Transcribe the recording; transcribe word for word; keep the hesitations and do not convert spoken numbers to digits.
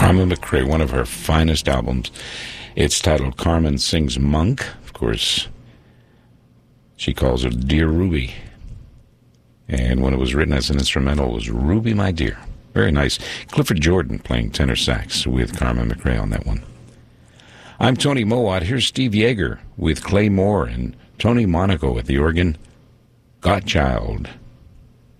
Carmen McRae, one of her finest albums. It's titled Carmen Sings Monk. Of course, she calls her Dear Ruby. And when it was written as an instrumental, it was Ruby, My Dear. Very nice. Clifford Jordan playing tenor sax with Carmen McRae on that one. I'm Tony Mowat. Here's Steve Yeager with Clay Moore and Tony Monaco at the organ. Godchild.